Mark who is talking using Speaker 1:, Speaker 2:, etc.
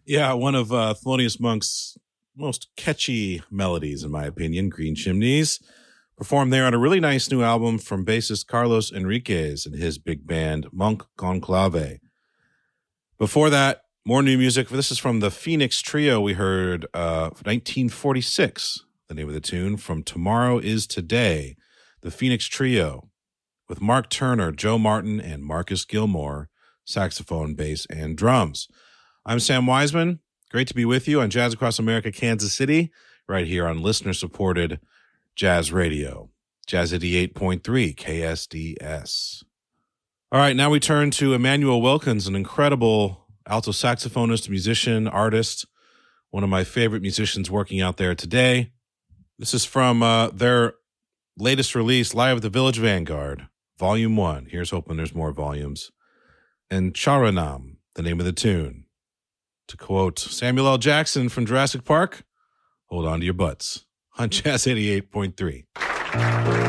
Speaker 1: Yeah, one of Thelonious Monk's most catchy melodies, in my opinion, Green Chimneys, performed there on a really nice new album from bassist Carlos Enriquez and his big band, Monk Conclave. Before that, more new music. This is from the Phoenix Trio. We heard 1946, the name of the tune, from Tomorrow is Today, the Phoenix Trio, with Mark Turner, Joe Martin, and Marcus Gilmore, saxophone, bass, and drums. I'm Sam Wiseman. Great to be with you on Jazz Across America, Kansas City, right here on listener-supported Jazz Radio, Jazz 88.3 KSDS. All right, now we turn to Emmanuel Wilkins, an incredible alto saxophonist, musician, artist, one of my favorite musicians working out there today. This is from their latest release, Live at the Village Vanguard, Volume 1. Here's hoping there's more volumes. And Charanam, the name of the tune. To quote Samuel L. Jackson from Jurassic Park, hold on to your butts on Jazz 88.3.